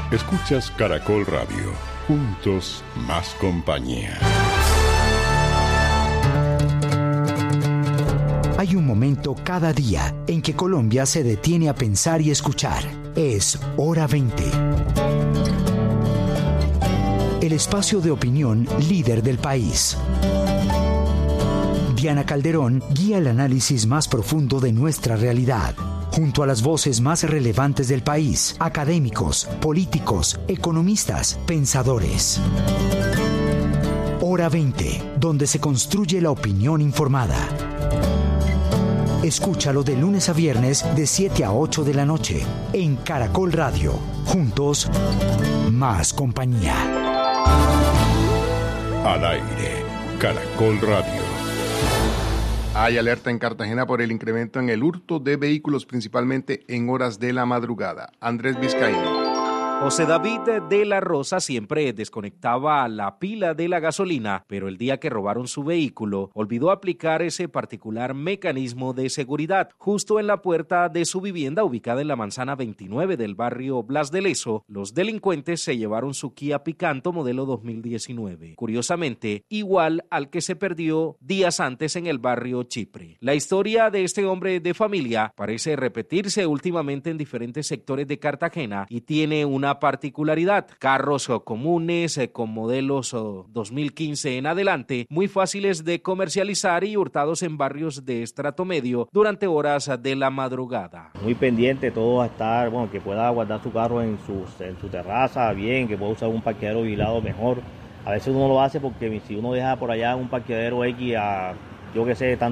Escuchas Caracol Radio. Juntos, más compañía. Hay un momento cada día en que Colombia se detiene a pensar y escuchar. Es Hora 20. El espacio de opinión líder del país. Diana Calderón guía el análisis más profundo de nuestra realidad, junto a las voces más relevantes del país, académicos, políticos, economistas, pensadores. Hora 20, donde se construye la opinión informada. Escúchalo de lunes a viernes de 7 a 8 de la noche en Caracol Radio. Juntos, más compañía. Al aire, Caracol Radio. Hay alerta en Cartagena por el incremento en el hurto de vehículos, principalmente en horas de la madrugada. Andrés Vizcaíno. José David de la Rosa siempre desconectaba la pila de la gasolina, pero el día que robaron su vehículo, olvidó aplicar ese particular mecanismo de seguridad. Justo en la puerta de su vivienda, ubicada en la manzana 29 del barrio Blas de Lezo, los delincuentes se llevaron su Kia Picanto modelo 2019. Curiosamente, igual al que se perdió días antes en el barrio Chipre. La historia de este hombre de familia parece repetirse últimamente en diferentes sectores de Cartagena y tiene una particularidad: carros comunes con modelos 2015 en adelante, muy fáciles de comercializar y hurtados en barrios de estrato medio durante horas de la madrugada. Muy pendiente todo a estar, que pueda guardar su carro en su terraza bien, que pueda usar un parqueadero vigilado mejor. A veces uno lo hace porque si uno deja por allá un parqueadero X a, yo qué sé, tanto